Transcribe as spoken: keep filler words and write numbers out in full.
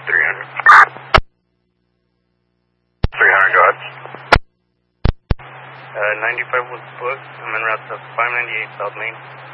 three hundred. three hundred, go ahead. Uh, ninety-five was booked. I'm en route to five ninety-eight South Main.